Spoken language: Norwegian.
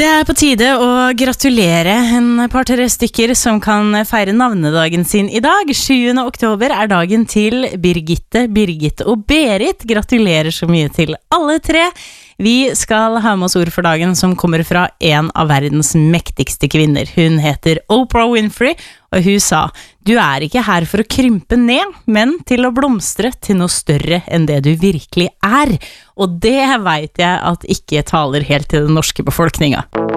Det på tide å gratulere en par-tre stykker som kan feire navnedagen sin I dag. 7. oktober dagen til Birgitte, Birgit og Berit. Gratulerer så mye til alle tre. Vi skal ha med oss ord for dagen som kommer fra en av verdens mektigste kvinner. Hun heter Oprah Winfrey, og hun sa: «Du ikke her for å krympe ned, men til å blomstre til noe større enn det du virkelig Og det vet jeg at ikke taler helt til den norske befolkningen.